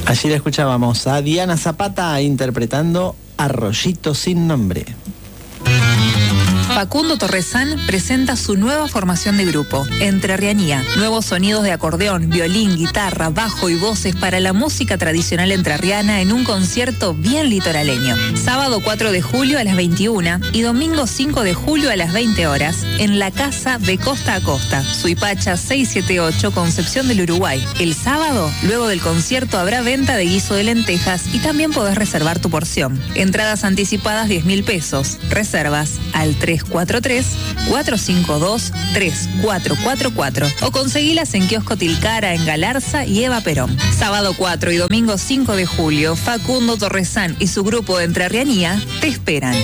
Allí la escuchábamos a Diana Zapata interpretando Arroyito sin nombre. Facundo Torresán presenta su nueva formación de grupo, Entrerrianía. Nuevos sonidos de acordeón, violín, guitarra, bajo y voces para la música tradicional entrerriana en un concierto bien litoraleño. Sábado 4 de julio a las 21 y domingo 5 de julio a las 20 horas en la Casa de Costa a Costa, Suipacha 678, Concepción del Uruguay. El sábado, luego del concierto, habrá venta de guiso de lentejas y también podés reservar tu porción. Entradas anticipadas 10.000 pesos. Reservas al 343-452-3444 o conseguilas en Kiosco Tilcara, en Galarza y Eva Perón. Sábado 4 y domingo 5 de julio, Facundo Torresán y su grupo de Entrerrianía te esperan.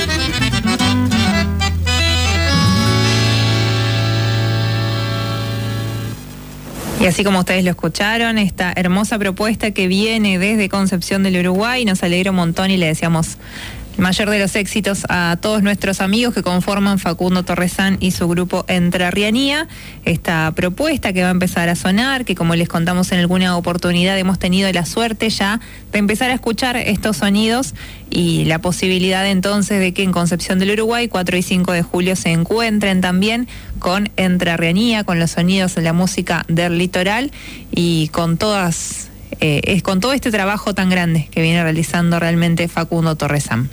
Y así como ustedes lo escucharon, esta hermosa propuesta que viene desde Concepción del Uruguay, nos alegra un montón y le deseamos el mayor de los éxitos a todos nuestros amigos que conforman Facundo Torresán y su grupo Entrerrianía. Esta propuesta que va a empezar a sonar, que como les contamos en alguna oportunidad hemos tenido la suerte ya de empezar a escuchar estos sonidos y la posibilidad entonces de que en Concepción del Uruguay 4 y 5 de julio se encuentren también con Entrerrianía, con los sonidos de la música del litoral y con todas con todo este trabajo tan grande que viene realizando realmente Facundo Torresán.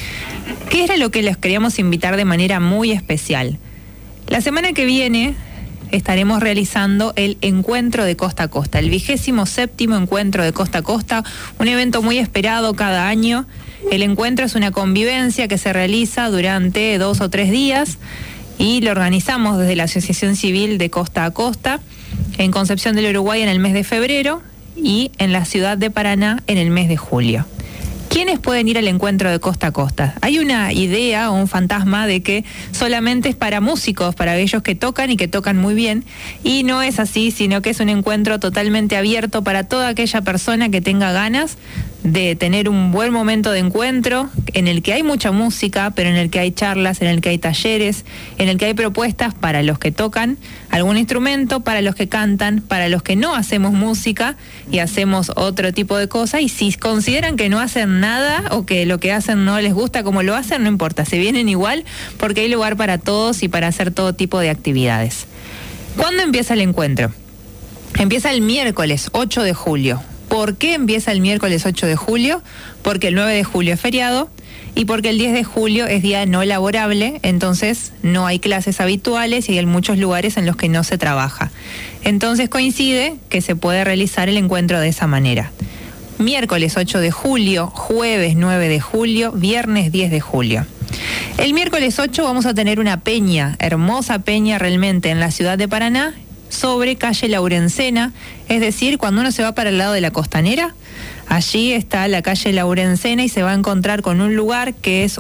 ¿Qué era lo que les queríamos invitar de manera muy especial? La semana que viene estaremos realizando el Encuentro de Costa a Costa, el 27º Encuentro de Costa a Costa, un evento muy esperado cada año. El encuentro es una convivencia que se realiza durante 2 o 3 días y lo organizamos desde la Asociación Civil de Costa a Costa en Concepción del Uruguay en el mes de febrero y en la ciudad de Paraná en el mes de julio. ¿Quiénes pueden ir al encuentro de Costa a Costa? Hay una idea o un fantasma de que solamente es para músicos, para aquellos que tocan y que tocan muy bien, y no es así, sino que es un encuentro totalmente abierto para toda aquella persona que tenga ganas de tener un buen momento de encuentro, en el que hay mucha música, pero en el que hay charlas, en el que hay talleres, en el que hay propuestas para los que tocan algún instrumento, para los que cantan, para los que no hacemos música y hacemos otro tipo de cosas, y si consideran que no hacen nada o que lo que hacen no les gusta como lo hacen, no importa, se vienen igual porque hay lugar para todos y para hacer todo tipo de actividades. ¿Cuándo empieza el encuentro? Empieza el miércoles 8 de julio. ¿Por qué empieza el miércoles 8 de julio? Porque el 9 de julio es feriado y porque el 10 de julio es día no laborable, entonces no hay clases habituales y hay muchos lugares en los que no se trabaja. Entonces coincide que se puede realizar el encuentro de esa manera. Miércoles 8 de julio, jueves 9 de julio, viernes 10 de julio. El miércoles 8 vamos a tener una peña, hermosa peña realmente en la ciudad de Paraná, sobre calle Laurencena, es decir, cuando uno se va para el lado de la Costanera, allí está la calle Laurencena y se va a encontrar con un lugar que es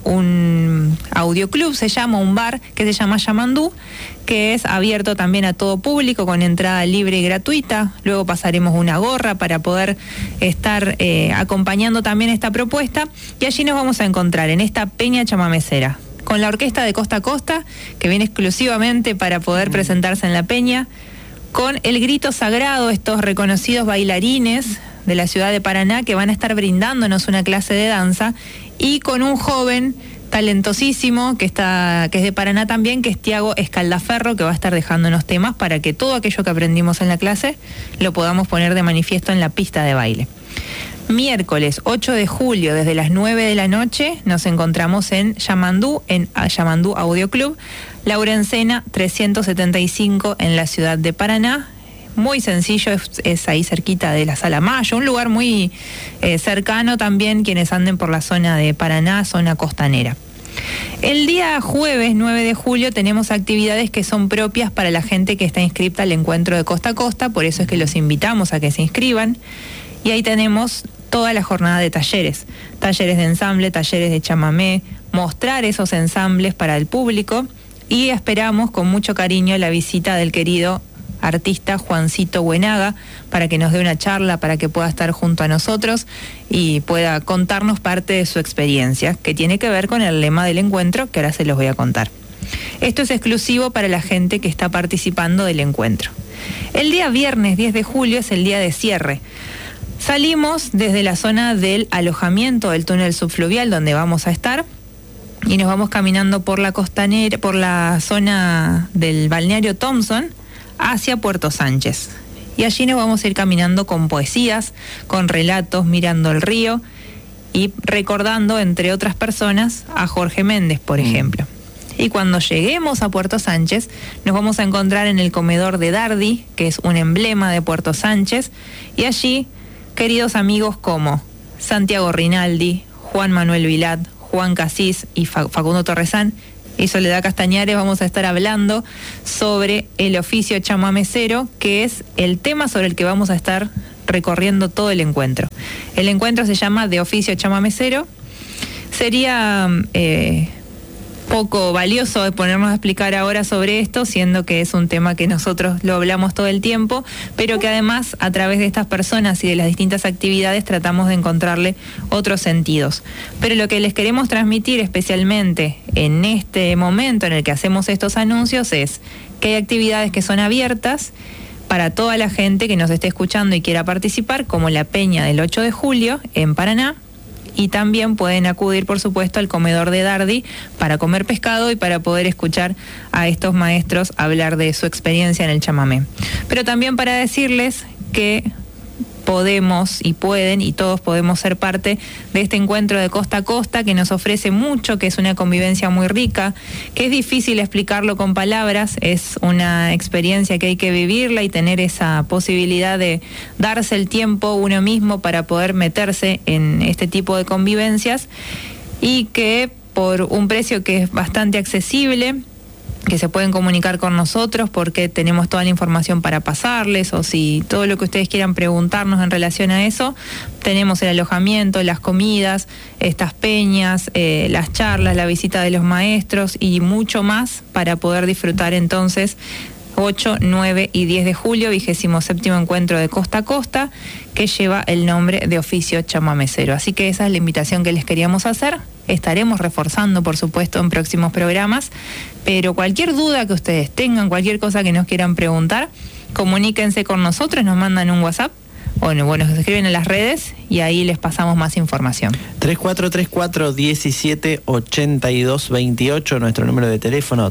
un audioclub, se llama un bar que se llama Yamandú, que es abierto también a todo público con entrada libre y gratuita. Luego pasaremos una gorra para poder estar acompañando también esta propuesta y allí nos vamos a encontrar en esta peña chamamecera con la orquesta de Costa a Costa que viene exclusivamente para poder presentarse en la peña, con el Grito Sagrado, estos reconocidos bailarines de la ciudad de Paraná que van a estar brindándonos una clase de danza, y con un joven talentosísimo que es de Paraná también, que es Tiago Escaldaferro, que va a estar dejándonos temas para que todo aquello que aprendimos en la clase lo podamos poner de manifiesto en la pista de baile. Miércoles 8 de julio, desde las 9 de la noche, nos encontramos en Yamandú, Yamandú Audio Club, Laurencena 375 en la ciudad de Paraná. Muy sencillo, es ahí cerquita de la Sala Mayo, un lugar muy cercano también, quienes anden por la zona de Paraná, zona costanera. El día jueves 9 de julio tenemos actividades que son propias para la gente que está inscripta al encuentro de Costa a Costa, por eso es que los invitamos a que se inscriban. Y ahí tenemos toda la jornada de talleres de ensamble, talleres de chamamé, mostrar esos ensambles para el público, y esperamos con mucho cariño la visita del querido artista Juancito Buenaga para que nos dé una charla, para que pueda estar junto a nosotros y pueda contarnos parte de su experiencia, que tiene que ver con el lema del encuentro, que ahora se los voy a contar. Esto es exclusivo para la gente que está participando del encuentro. El día viernes 10 de julio es el día de cierre. Salimos desde la zona del alojamiento del túnel subfluvial donde vamos a estar y nos vamos caminando por la costanera, por la zona del balneario Thompson hacia Puerto Sánchez. Y allí nos vamos a ir caminando con poesías, con relatos, mirando el río y recordando, entre otras personas, a Jorge Méndez, por ejemplo. Y cuando lleguemos a Puerto Sánchez, nos vamos a encontrar en el comedor de Dardi, que es un emblema de Puerto Sánchez, y allí queridos amigos como Santiago Rinaldi, Juan Manuel Vilat, Juan Casís y Facundo Torresán y Soledad Castañares vamos a estar hablando sobre el oficio chamamecero, que es el tema sobre el que vamos a estar recorriendo todo el encuentro. El encuentro se llama De Oficio Chamamecero. Sería poco valioso de ponernos a explicar ahora sobre esto, siendo que es un tema que nosotros lo hablamos todo el tiempo, pero que además a través de estas personas y de las distintas actividades tratamos de encontrarle otros sentidos. Pero lo que les queremos transmitir especialmente en este momento en el que hacemos estos anuncios es que hay actividades que son abiertas para toda la gente que nos esté escuchando y quiera participar, como la Peña del 8 de julio en Paraná. Y también pueden acudir, por supuesto, al comedor de Dardi para comer pescado y para poder escuchar a estos maestros hablar de su experiencia en el chamamé. Pero también para decirles que podemos y pueden y todos podemos ser parte de este encuentro de costa a costa que nos ofrece mucho, que es una convivencia muy rica, que es difícil explicarlo con palabras, es una experiencia que hay que vivirla y tener esa posibilidad de darse el tiempo uno mismo para poder meterse en este tipo de convivencias y que por un precio que es bastante accesible, que se pueden comunicar con nosotros porque tenemos toda la información para pasarles, o si todo lo que ustedes quieran preguntarnos en relación a eso, tenemos el alojamiento, las comidas, estas peñas, las charlas, la visita de los maestros y mucho más para poder disfrutar entonces 8, 9 y 10 de julio, 27º encuentro de Costa a Costa, que lleva el nombre de Oficio Chamamecero. Así que esa es la invitación que les queríamos hacer. Estaremos reforzando, por supuesto, en próximos programas, pero cualquier duda que ustedes tengan, cualquier cosa que nos quieran preguntar, comuníquense con nosotros, nos mandan un WhatsApp, o nos escriben en las redes y ahí les pasamos más información. 3434-178228, nuestro número de teléfono,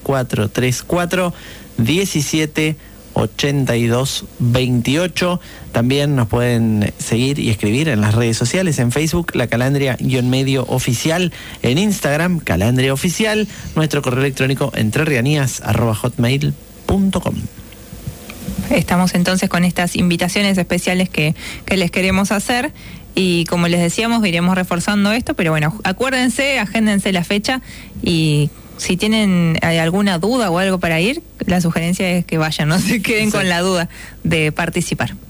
3434-178228. También nos pueden seguir y escribir en las redes sociales, en Facebook, La Calandria-Medio Oficial, en Instagram, Calandria Oficial, nuestro correo electrónico entrerrianias@hotmail.com. Estamos entonces con estas invitaciones especiales que les queremos hacer y como les decíamos iremos reforzando esto, pero bueno, acuérdense, agéndense la fecha y si tienen alguna duda o algo para ir, la sugerencia es que vayan, no se queden con la duda de participar.